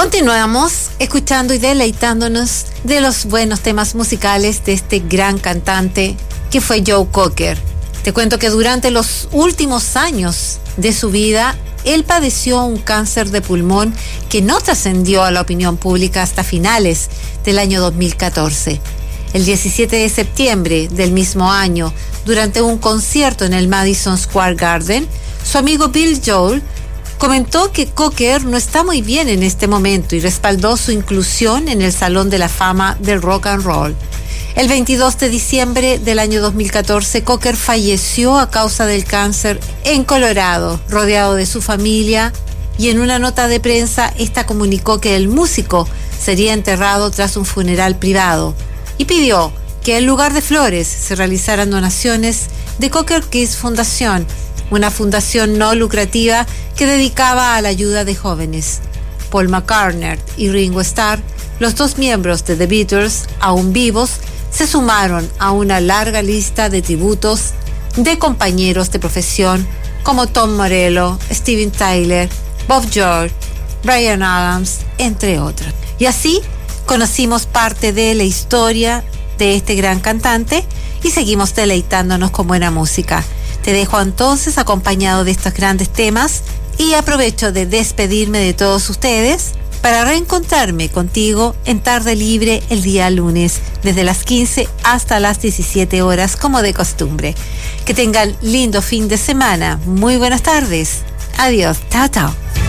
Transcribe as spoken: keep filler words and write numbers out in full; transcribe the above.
Continuamos escuchando y deleitándonos de los buenos temas musicales de este gran cantante que fue Joe Cocker. Te cuento que durante los últimos años de su vida, él padeció un cáncer de pulmón que no trascendió a la opinión pública hasta finales del año dos mil catorce. El diecisiete de septiembre del mismo año, durante un concierto en el Madison Square Garden, su amigo Bill Joel comentó que Cocker no está muy bien en este momento y respaldó su inclusión en el Salón de la Fama del Rock and Roll. El veintidós de diciembre del año dos mil catorce, Cocker falleció a causa del cáncer en Colorado, rodeado de su familia, y en una nota de prensa, esta comunicó que el músico sería enterrado tras un funeral privado y pidió que en lugar de flores se realizaran donaciones de Cocker Kids Fundación, una fundación no lucrativa que dedicaba a la ayuda de jóvenes. Paul McCartney y Ringo Starr, los dos miembros de The Beatles aún vivos, se sumaron a una larga lista de tributos de compañeros de profesión como Tom Morello, Steven Tyler, Bob George, Bryan Adams, entre otros. Y así conocimos parte de la historia de este gran cantante y seguimos deleitándonos con buena música. Te dejo entonces acompañado de estos grandes temas y aprovecho de despedirme de todos ustedes para reencontrarme contigo en Tarde Libre el día lunes, desde las quince hasta las diecisiete horas, como de costumbre. Que tengan lindo fin de semana. Muy buenas tardes. Adiós. Chao, chao.